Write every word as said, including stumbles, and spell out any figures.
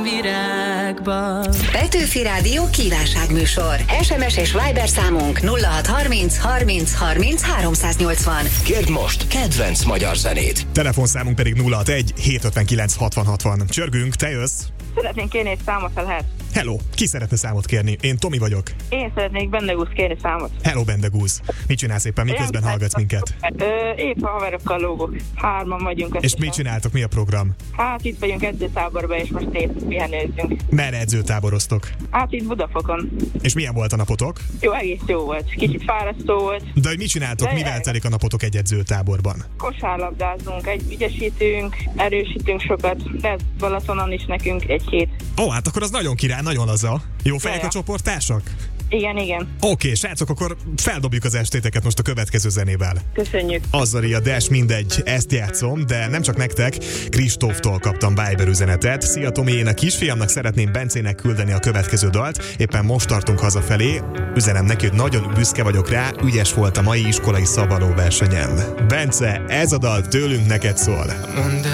Virágban. Petőfi Rádió kívánságműsor. es em es és Viber számunk nulla hat harminc harminc harminc háromszáznyolcvan. Kérd most kedvenc magyar zenét. Telefonszámunk pedig nulla hatvanegy hétszázötvenkilenc hatvan hatvan. Csörgünk, te jössz? Szeretnénk kérni egy számot, ha lehet. Hello, ki szeretne számot kérni? Én Tomi vagyok. Én szeretnék Bendegúz kérni számot. Hello, Bendegúz. Mit csinálsz éppen, miközben hallgatsz minket? Ö, épp a haverokkal lógok. Hárman vagyunk. És mit csináltok, mi a program? Hát itt vagyunk edzőtáborban, és most épp pihenőzünk. Merre edzőtáboroztok? Hát itt Budafokon. És milyen volt a napotok? Jó, egész jó volt. Kicsit fárasztó volt. De hogy mit csináltok, De mivel jaj. telik a napotok egy edzőtáborban? Kosárlabdázunk, egy ügyesítünk, erősítünk sokat. Lesz Balatonon is nekünk egy hét. Ó, hát akkor az nagyon király, nagyon laza. Jó fejek Jaja. a csoporttársak? Igen, igen. Oké, srácok, akkor feldobjuk az estéteket most a következő zenével. Köszönjük. Azzal a Dash, mindegy, ezt játszom, de nem csak nektek, Kristóftól kaptam Viber üzenetet. Szia Tomi, én a kisfiamnak szeretném Bencének küldeni a következő dalt. Éppen most tartunk hazafelé. Üzenem neki, hogy nagyon büszke vagyok rá, ügyes volt a mai iskolai szabadó versenyen. Bence, ez a dal tőlünk neked szól.